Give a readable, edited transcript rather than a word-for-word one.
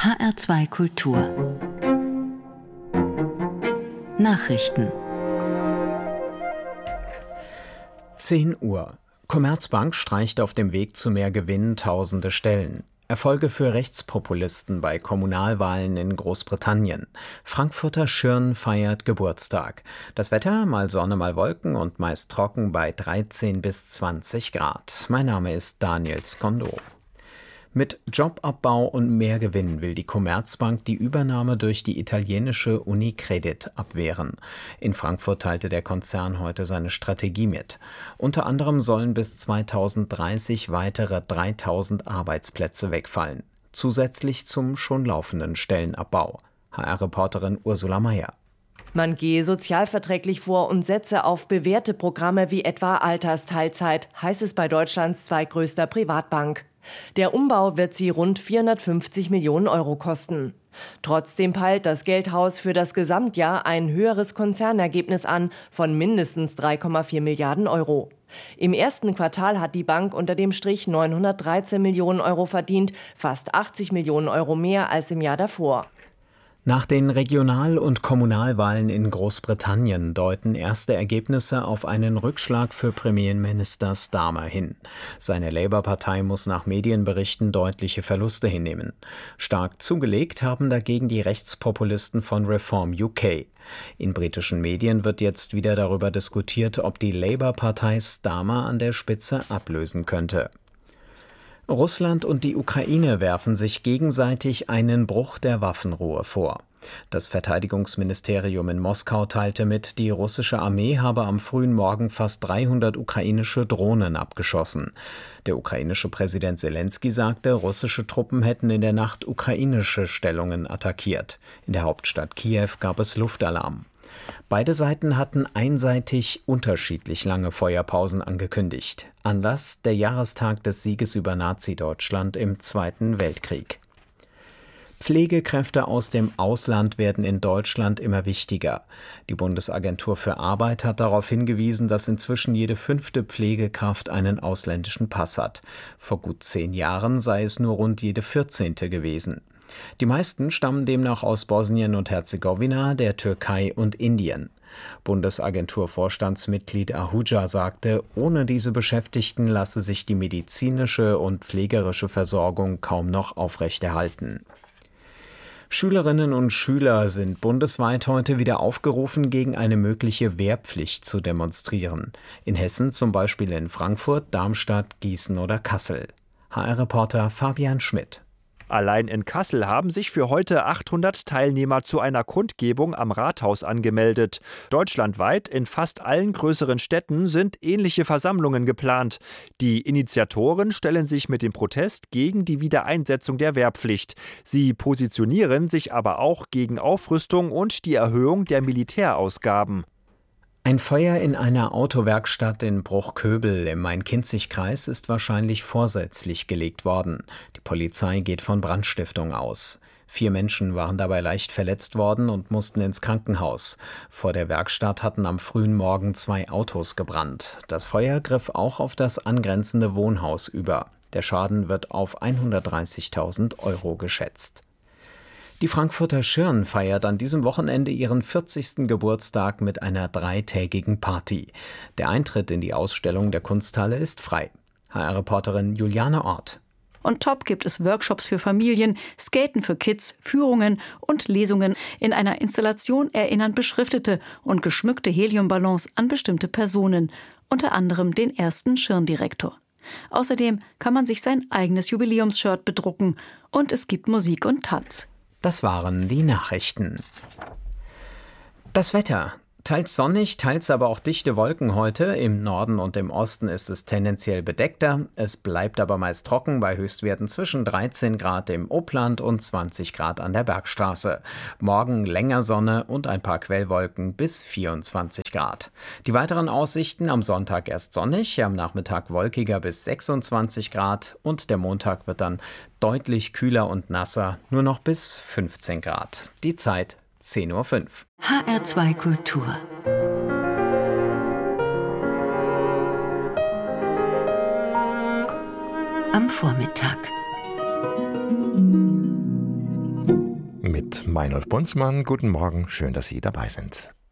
HR2 Kultur Nachrichten 10 Uhr. Commerzbank streicht auf dem Weg zu mehr Gewinn tausende Stellen. Erfolge für Rechtspopulisten bei Kommunalwahlen in Großbritannien. Frankfurter Schirn feiert Geburtstag. Das Wetter, mal Sonne, mal Wolken und meist trocken bei 13 bis 20 Grad. Mein Name ist Daniel Skondo. Mit Jobabbau und mehr Gewinn will die Commerzbank die Übernahme durch die italienische Unicredit abwehren. In Frankfurt teilte der Konzern heute seine Strategie mit. Unter anderem sollen bis 2030 weitere 3000 Arbeitsplätze wegfallen. Zusätzlich zum schon laufenden Stellenabbau. HR-Reporterin Ursula Mayer. Man gehe sozialverträglich vor und setze auf bewährte Programme wie etwa Altersteilzeit, heißt es bei Deutschlands zweitgrößter Privatbank. Der Umbau wird sie rund 450 Millionen Euro kosten. Trotzdem peilt das Geldhaus für das Gesamtjahr ein höheres Konzernergebnis an von mindestens 3,4 Milliarden Euro. Im ersten Quartal hat die Bank unter dem Strich 913 Millionen Euro verdient, fast 80 Millionen Euro mehr als im Jahr davor. Nach den Regional- und Kommunalwahlen in Großbritannien deuten erste Ergebnisse auf einen Rückschlag für Premierminister Starmer hin. Seine Labour-Partei muss nach Medienberichten deutliche Verluste hinnehmen. Stark zugelegt haben dagegen die Rechtspopulisten von Reform UK. In britischen Medien wird jetzt wieder darüber diskutiert, ob die Labour-Partei Starmer an der Spitze ablösen könnte. Russland und die Ukraine werfen sich gegenseitig einen Bruch der Waffenruhe vor. Das Verteidigungsministerium in Moskau teilte mit, die russische Armee habe am frühen Morgen fast 300 ukrainische Drohnen abgeschossen. Der ukrainische Präsident Selenskyj sagte, russische Truppen hätten in der Nacht ukrainische Stellungen attackiert. In der Hauptstadt Kiew gab es Luftalarm. Beide Seiten hatten einseitig unterschiedlich lange Feuerpausen angekündigt. Anlass der Jahrestag des Sieges über Nazi-Deutschland im Zweiten Weltkrieg. Pflegekräfte aus dem Ausland werden in Deutschland immer wichtiger. Die Bundesagentur für Arbeit hat darauf hingewiesen, dass inzwischen jede 5. Pflegekraft einen ausländischen Pass hat. Vor gut 10 Jahren sei es nur rund jede 14. gewesen. Die meisten stammen demnach aus Bosnien und Herzegowina, der Türkei und Indien. Bundesagentur-Vorstandsmitglied Ahuja sagte, ohne diese Beschäftigten lasse sich die medizinische und pflegerische Versorgung kaum noch aufrechterhalten. Schülerinnen und Schüler sind bundesweit heute wieder aufgerufen, gegen eine mögliche Wehrpflicht zu demonstrieren. In Hessen zum Beispiel in Frankfurt, Darmstadt, Gießen oder Kassel. HR-Reporter Fabian Schmidt. Allein in Kassel haben sich für heute 800 Teilnehmer zu einer Kundgebung am Rathaus angemeldet. Deutschlandweit in fast allen größeren Städten sind ähnliche Versammlungen geplant. Die Initiatoren stellen sich mit dem Protest gegen die Wiedereinsetzung der Wehrpflicht. Sie positionieren sich aber auch gegen Aufrüstung und die Erhöhung der Militärausgaben. Ein Feuer in einer Autowerkstatt in Bruchköbel im Main-Kinzig-Kreis ist wahrscheinlich vorsätzlich gelegt worden. Die Polizei geht von Brandstiftung aus. 4 Menschen waren dabei leicht verletzt worden und mussten ins Krankenhaus. Vor der Werkstatt hatten am frühen Morgen 2 Autos gebrannt. Das Feuer griff auch auf das angrenzende Wohnhaus über. Der Schaden wird auf 130.000 Euro geschätzt. Die Frankfurter Schirn feiert an diesem Wochenende ihren 40. Geburtstag mit einer 3-tägigen Party. Der Eintritt in die Ausstellung der Kunsthalle ist frei. HR-Reporterin Juliane Ort. On top gibt es Workshops für Familien, Skaten für Kids, Führungen und Lesungen. In einer Installation erinnern beschriftete und geschmückte Heliumballons an bestimmte Personen, unter anderem den ersten Schirndirektor. Außerdem kann man sich sein eigenes Jubiläumsshirt bedrucken und es gibt Musik und Tanz. Das waren die Nachrichten. Das Wetter. Teils sonnig, teils aber auch dichte Wolken heute. Im Norden und im Osten ist es tendenziell bedeckter. Es bleibt aber meist trocken bei Höchstwerten zwischen 13 Grad im Upland und 20 Grad an der Bergstraße. Morgen länger Sonne und ein paar Quellwolken bis 24 Grad. Die weiteren Aussichten: am Sonntag erst sonnig, am Nachmittag wolkiger bis 26 Grad und der Montag wird dann deutlich kühler und nasser, nur noch bis 15 Grad. Die Zeit 10:05 Uhr. HR2 Kultur. Am Vormittag. und Meinolf Bunzmann. Guten Morgen, schön, dass Sie dabei sind.